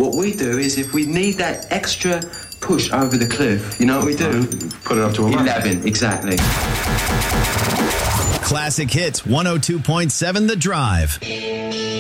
what we do is if we need that extra push over the cliff, you know what we do? Put it up to 11, exactly. Classic Hits 102.7 The Drive.